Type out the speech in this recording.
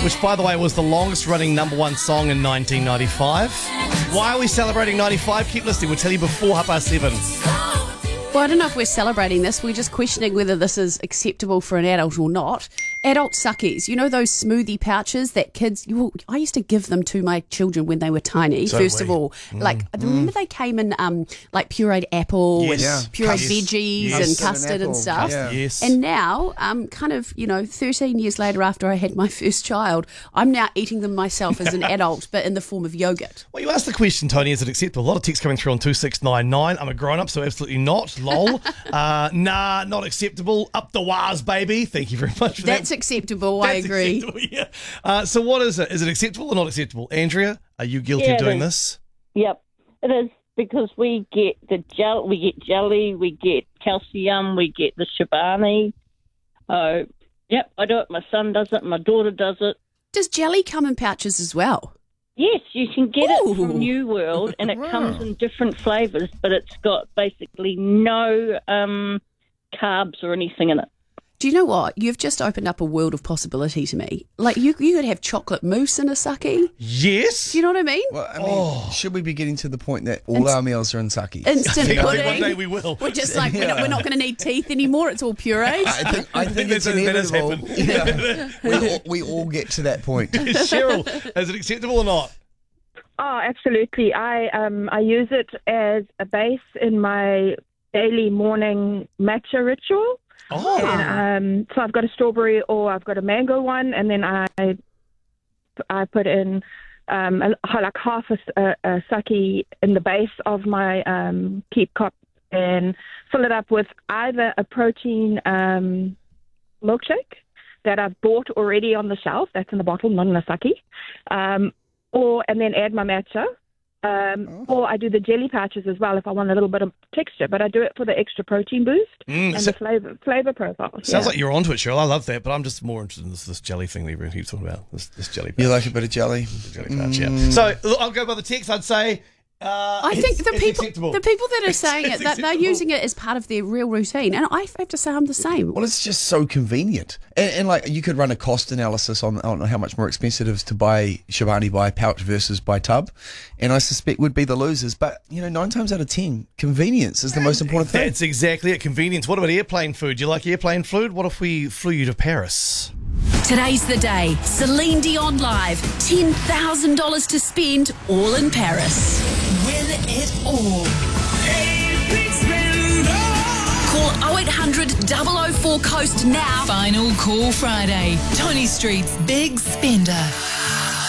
which, by the way, was the longest-running number one song in 1995. Why are we celebrating 95? Keep listening. We'll tell you before 7:30. Well, I don't know if we're celebrating this. We're just questioning whether this is acceptable for an adult or not. Adult suckies, you know those smoothie pouches that kids... I used to give them to my children when they were tiny, first of all. Remember they came in like pureed apple and pureed veggies and custard and stuff? Yes. And now, 13 years later after I had my first child, I'm now eating them myself as an adult, but in the form of yogurt. Well, you asked the question, Tony, is it acceptable? A lot of texts coming through on 2699. I'm a grown-up, so absolutely not. Lol. Nah, not acceptable. Up the waz, baby. Thank you very much for that. That's acceptable, I agree. Acceptable, yeah. So what is it? Is it acceptable or not acceptable? Andrea, are you guilty of doing this? Yep, it is, because we get we get jelly, we get calcium, we get the Chobani. Yep, I do it. My son does it. My daughter does it. Does jelly come in pouches as well? Yes, you can get it from New World, and it comes in different flavours, but it's got basically no carbs or anything in it. Do you know what? You've just opened up a world of possibility to me. Like, you could have chocolate mousse in a sucky. Yes. Do you know what I mean? Well, I mean, should we be getting to the point that all our meals are in sucky? Instant pudding. One day we will. We're just like, we're not going to need teeth anymore. It's all pureed. I think it's inevitable. Yeah. We all get to that point. Cheryl, is it acceptable or not? Oh, absolutely. I use it as a base in my daily morning matcha ritual. Oh. And, so I've got a strawberry or I've got a mango one, and then I put in like half a sake in the base of my keep cup and fill it up with either a protein milkshake that I've bought already on the shelf, that's in the bottle, not in a sake, and then add my matcha. Or I do the jelly pouches as well if I want a little bit of texture, but I do it for the extra protein boost and the flavor profile. Sounds like you're onto it, Cheryl. I love that, but I'm just more interested in this jelly thing that everyone keeps talking about. This jelly pouch. You like a bit of jelly? Jelly pouch, yeah. So look, I'll go by the text. I'd say I think the people that are saying it, that they're using it as part of their real routine, and I have to say I'm the same. Well, it's just so convenient, and like you could run a cost analysis on how much more expensive it is to buy Chobani by pouch versus by tub, and I suspect would be the losers. But 9 times out of 10, convenience is the most important thing. That's exactly it. Convenience. What about airplane food? Do you like airplane food? What if we flew you to Paris? Today's the day. Celine Dion live. $10,000 to spend, all in Paris. Win it all. Call 0800 004 Coast now. Final call Friday. Tony Street's Big Spender.